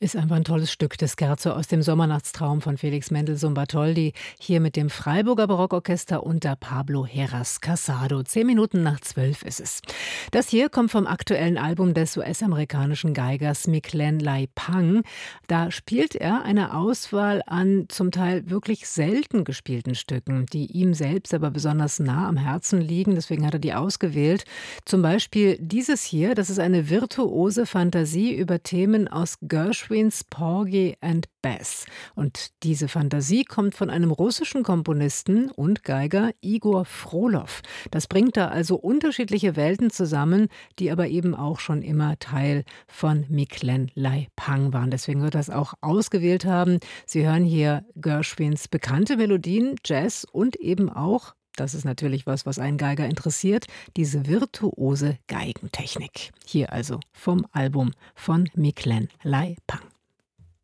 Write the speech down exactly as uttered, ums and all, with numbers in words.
Ist einfach ein tolles Stück, das Scherzo aus dem Sommernachtstraum von Felix Mendelssohn-Bartholdy, hier mit dem Freiburger Barockorchester unter Pablo Heras Casado. Zehn Minuten nach zwölf ist es. Das hier kommt vom aktuellen Album des U S-amerikanischen Geigers Miclén Lai Pang. Da spielt er eine Auswahl an zum Teil wirklich selten gespielten Stücken, die ihm selbst aber besonders nah am Herzen liegen. Deswegen hat er die ausgewählt. Zum Beispiel dieses hier, das ist eine virtuose Fantasie über Themen aus Gershwins Porgy and Bess. Und diese Fantasie kommt von einem russischen Komponisten und Geiger, Igor Frolow. Das bringt da also unterschiedliche Welten zusammen, die aber eben auch schon immer Teil von Miclén Lai Pang waren. Deswegen wird das auch ausgewählt haben. Sie hören hier Gershwins bekannte Melodien, Jazz und eben auch, das ist natürlich was, was einen Geiger interessiert, diese virtuose Geigentechnik. Hier also vom Album von Miclén Lai Pang.